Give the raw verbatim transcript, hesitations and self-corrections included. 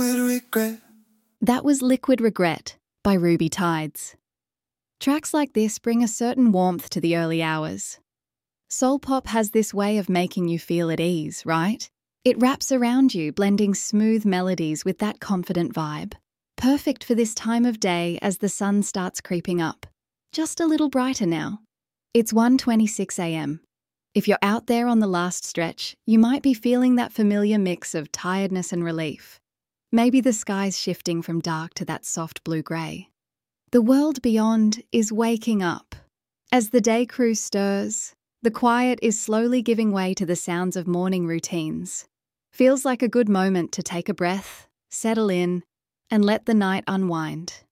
Liquid Regret. That was Liquid Regret by Ruby Tides. Tracks like this bring a certain warmth to the early hours. Soul pop has this way of making you feel at ease, right? It wraps around you, blending smooth melodies with that confident vibe. Perfect for this time of day as the sun starts creeping up. Just a little brighter now. It's one twenty-six a m If you're out there on the last stretch, you might be feeling that familiar mix of tiredness and relief. Maybe the sky's shifting from dark to that soft blue-grey. The world beyond is waking up. As the day crew stirs, the quiet is slowly giving way to the sounds of morning routines. Feels like a good moment to take a breath, settle in, and let the night unwind.